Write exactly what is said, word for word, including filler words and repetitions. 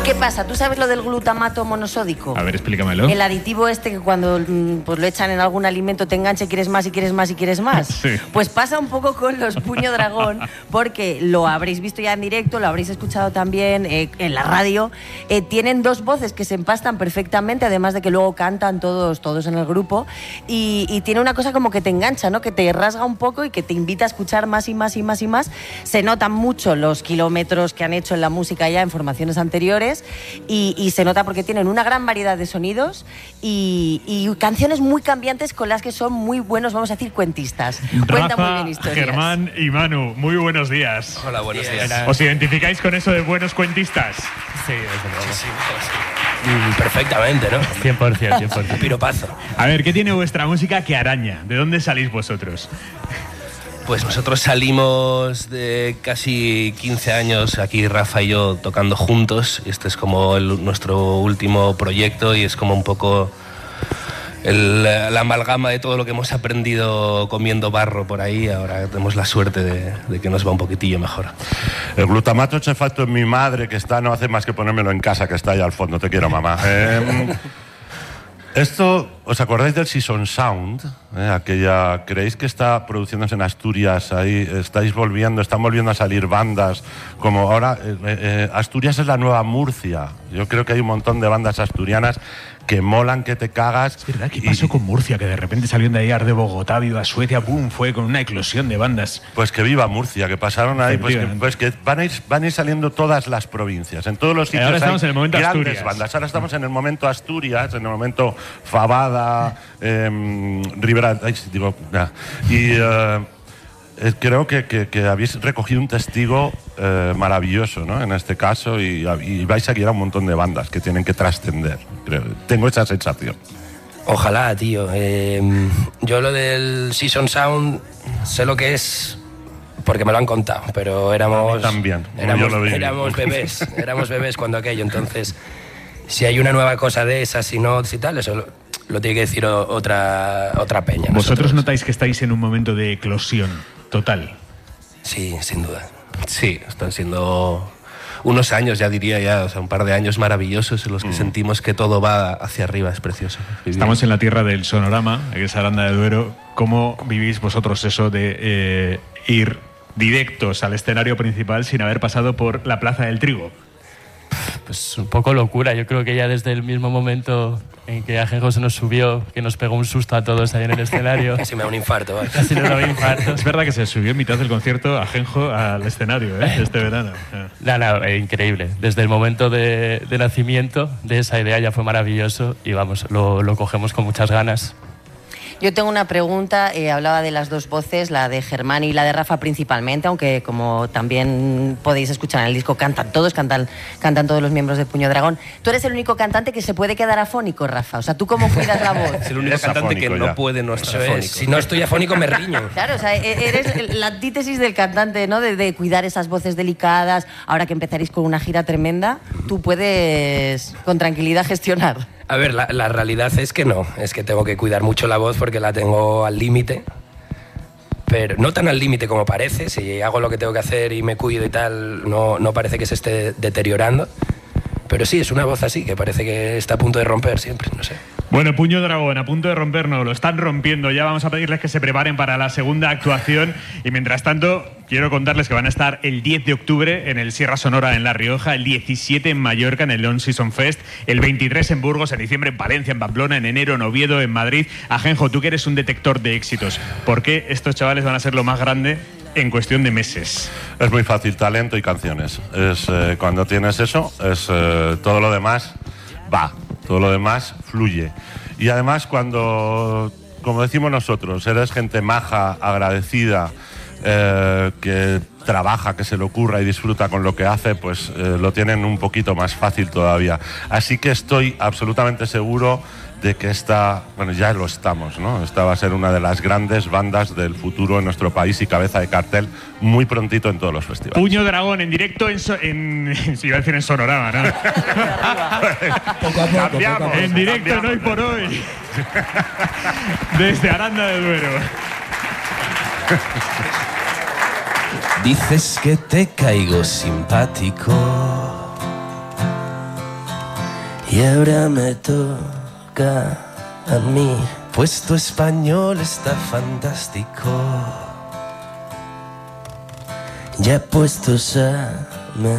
¿Qué pasa? ¿Tú sabes lo del glutamato monosódico? A ver, explícamelo. El aditivo este que cuando pues, lo echan en algún alimento te engancha y quieres más y quieres más y quieres más. Sí. Pues pasa un poco con los Puño Dragón, porque lo habréis visto ya en directo, lo habréis escuchado también eh, en la radio. Eh, tienen dos voces que se empastan perfectamente, además de que luego cantan todos, todos en el grupo. Y, y tiene una cosa como que te engancha, ¿no? Que te rasga un poco y que te invita a escuchar más y más y más y más. Se notan mucho los kilómetros que han hecho en la música ya en formaciones anteriores. Y, y se nota porque tienen una gran variedad de sonidos y, y canciones muy cambiantes con las que son muy buenos, vamos a decir, cuentistas. Cuentan muy bien historias. Germán y Manu, muy buenos días. Hola, buenos días. ¿Os identificáis con eso de buenos cuentistas? Sí, desde luego. Sí, sí. Mm, perfectamente, ¿no? cien por ciento, cien por ciento. Piropazo. A ver, ¿qué tiene vuestra música que araña? ¿De dónde salís vosotros? Pues nosotros salimos de casi quince años, aquí Rafa y yo tocando juntos. Este es como el, nuestro último proyecto y es como un poco el, la amalgama de todo lo que hemos aprendido comiendo barro por ahí. Ahora tenemos la suerte de, de que nos va un poquitillo mejor. El glutamato hecho efecto en mi madre, que está, no hace más que ponérmelo en casa, que está ahí al fondo. Te quiero, mamá. Eh, Esto, ¿os acordáis del Season Sound? ¿Eh? Aquella, ¿creéis que está produciéndose en Asturias? Ahí estáis volviendo, están volviendo a salir bandas. Como ahora, eh, eh, Asturias es la nueva Murcia. Yo creo que hay un montón de bandas asturianas que molan, que te cagas. Es verdad, ¿qué pasó con Murcia? Que de repente salieron de ahí de Bogotá, viva Suecia, ¡pum! Fue con una eclosión de bandas. Pues que viva Murcia, que pasaron ahí, pues que, pues que van, a ir, van a ir saliendo todas las provincias, en todos los sitios. Ahora estamos en el momento grandes Asturias. bandas. Ahora estamos en el momento Asturias, en el momento Fabada, eh, Ribera, ay, digo, nah. y eh, eh, creo que, que, que habéis recogido un testigo eh, maravilloso, ¿no? En este caso, y, y vais a guiar a un montón de bandas que tienen que trascender. Creo. Tengo esa sensación. Ojalá, tío. Eh, yo lo del Season Sound sé lo que es porque me lo han contado, pero éramos también. Éramos, yo lo vi. éramos bebés, éramos bebés cuando aquello. Entonces, si hay una nueva cosa de esas y no y tal, eso lo, lo tiene que decir otra otra peña. ¿Vosotros nosotros. notáis que estáis en un momento de eclosión total? Sí, sin duda. Sí, están siendo unos años, ya diría ya, o sea, un par de años maravillosos en los que mm. sentimos que todo va hacia arriba, es precioso. Estamos en la tierra del Sonorama, que es Aranda de Duero. ¿Cómo vivís vosotros eso de eh, ir directos al escenario principal sin haber pasado por la Plaza del Trigo? Pues un poco locura. Yo creo que ya desde el mismo momento en que Ajenjo se nos subió, que nos pegó un susto a todos ahí en el escenario. Casi me da un infarto, ¿vale? Casi me da un infarto. Es verdad que se subió en mitad del concierto Ajenjo al escenario, ¿eh? Este verano. No, no, eh, increíble. Desde el momento de, de nacimiento de esa idea ya fue maravilloso y vamos, lo, lo cogemos con muchas ganas. Yo tengo una pregunta, eh, hablaba de las dos voces, la de Germán y la de Rafa principalmente, aunque como también podéis escuchar en el disco, cantan todos, cantan, cantan todos los miembros de Puño Dragón. Tú eres el único cantante que se puede quedar afónico, Rafa. O sea, ¿tú cómo cuidas la voz? Es el único es cantante que ya. no puede no estar afónico. Si no estoy afónico me riño. Claro, o sea, eres la antítesis del cantante, ¿no? De, de cuidar esas voces delicadas. Ahora que empezaréis con una gira tremenda, tú puedes con tranquilidad gestionar. A ver, la, la realidad es que no, es que tengo que cuidar mucho la voz porque la tengo al límite, pero no tan al límite como parece. Si hago lo que tengo que hacer y me cuido y tal, no, no parece que se esté deteriorando, pero sí, es una voz así, que parece que está a punto de romper siempre, no sé. Bueno, Puño Dragón, a punto de rompernos, lo están rompiendo. Ya vamos a pedirles que se preparen para la segunda actuación. Y mientras tanto, quiero contarles que van a estar el diez de octubre en el Sierra Sonora en La Rioja, el diecisiete en Mallorca en el Long Season Fest, el veintitrés en Burgos, en diciembre en Valencia, en Pamplona, en enero en Oviedo, en Madrid. Ajenjo, tú que eres un detector de éxitos, ¿por qué estos chavales van a ser lo más grande en cuestión de meses? Es muy fácil, talento y canciones. Es, eh, cuando tienes eso, es, eh, todo lo demás va, todo lo demás fluye. Y además cuando, como decimos nosotros, eres gente maja, agradecida, eh, que trabaja, que se le ocurra y disfruta con lo que hace, pues eh, lo tienen un poquito más fácil todavía. Así que estoy absolutamente seguro de que esta, bueno, ya lo estamos, ¿no? Esta va a ser una de las grandes bandas del futuro en nuestro país y cabeza de cartel muy prontito en todos los festivales. Puño Dragón en directo en, so, en, en iba a decir en Sonorama, ¿no? Poco a poco, Cambiamos, poco a poco. en directo en Hoy por Hoy desde Aranda de Duero. Dices que te caigo simpático, Y ahora me toca a mí, pues tu español está fantástico. Ya puestos a